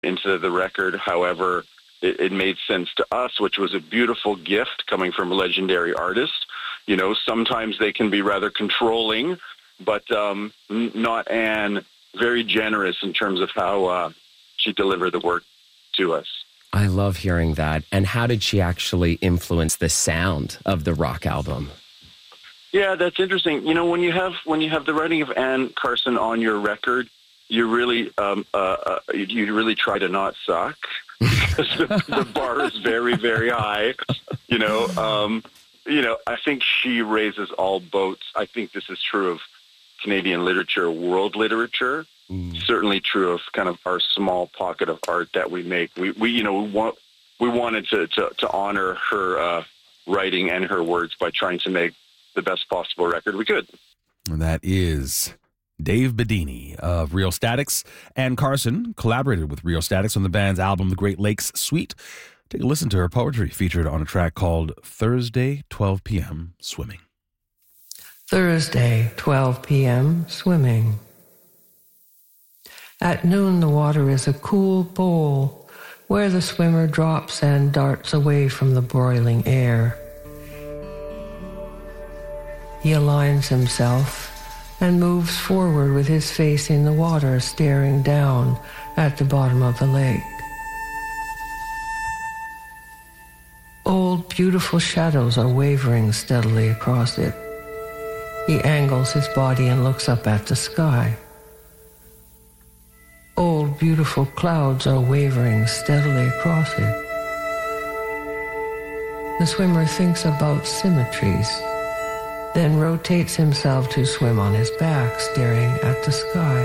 into the record. However, it made sense to us, which was a beautiful gift coming from a legendary artist. You know, sometimes they can be rather controlling, but not Anne. Very generous in terms of how she delivered the work to us. I love hearing that. And how did she actually influence the sound of the rock album? Yeah, that's interesting. You know, when you have the writing of Anne Carson on your record, you really try to not suck because the bar is very, very high. You know, I think she raises all boats. I think this is true of Canadian literature, world literature. Certainly true of kind of our small pocket of art that we make. We wanted to honor her writing and her words by trying to make the best possible record we could. And that is Dave Bedini of Rheostatics. Anne Carson collaborated with Rheostatics on the band's album, The Great Lakes Suite. Take a listen to her poetry featured on a track called Thursday, 12 p.m. Swimming. Thursday, 12 p.m. Swimming. At noon, the water is a cool bowl where the swimmer drops and darts away from the broiling air. He aligns himself and moves forward with his face in the water, staring down at the bottom of the lake. Old, beautiful shadows are wavering steadily across it. He angles his body and looks up at the sky. Old, beautiful clouds are wavering steadily across it. The swimmer thinks about symmetries, then rotates himself to swim on his back, staring at the sky.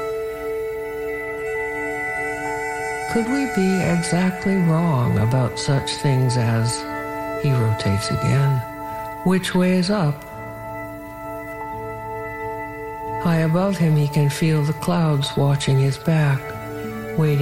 Could we be exactly wrong about such things as he rotates again? Which way is up? High above him, he can feel the clouds watching his back, waiting